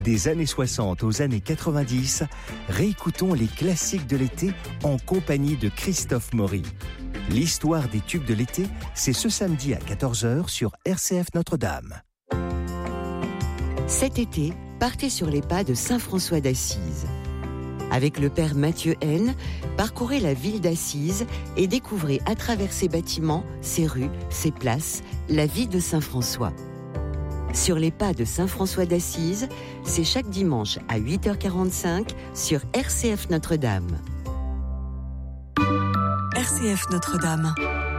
Des années 60 aux années 90, réécoutons les classiques de l'été en compagnie de Christophe Maury. L'histoire des tubes de l'été, c'est ce samedi à 14h sur RCF Notre-Dame. Cet été, partez sur les pas de Saint François d'Assise. Avec le père Mathieu Haine, parcourez la ville d'Assise et découvrez à travers ses bâtiments, ses rues, ses places, la vie de Saint François. Sur les pas de Saint François d'Assise, c'est chaque dimanche à 8h45 sur RCF Notre-Dame. RCF Notre-Dame.